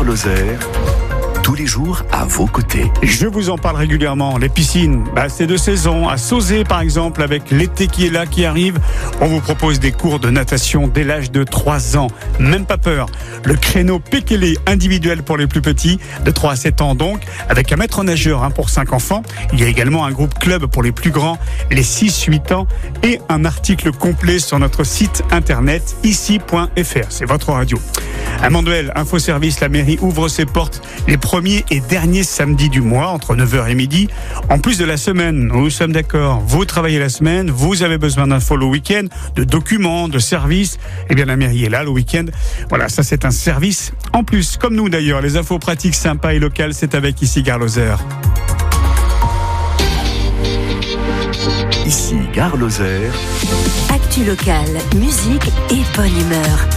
Gare Lozère, tous les jours à vos côtés. Je vous en parle régulièrement. Les piscines, c'est de saison. À Sauzet, par exemple, avec l'été qui est là, qui arrive, on vous propose des cours de natation dès l'âge de 3 ans. Même pas peur. Le créneau Pékélé individuel pour les plus petits, de 3 à 7 ans donc, avec un maître nageur pour 5 enfants. Il y a également un groupe club pour les plus grands, les 6-8 ans, et un article complet sur notre site internet ici.fr. C'est votre radio. À Manduel, Infoservice, la mairie ouvre ses portes les premiers et derniers samedis du mois, entre 9h et midi. En plus de la semaine, nous sommes d'accord, vous travaillez la semaine, vous avez besoin d'infos le week-end, de documents, de services, eh bien la mairie est là le week-end. Voilà, ça c'est un service. En plus, comme nous d'ailleurs, les infos pratiques sympas et locales, c'est avec ici Gare Lozère. Ici Gare Lozère. Actu locale, musique et bonne humeur.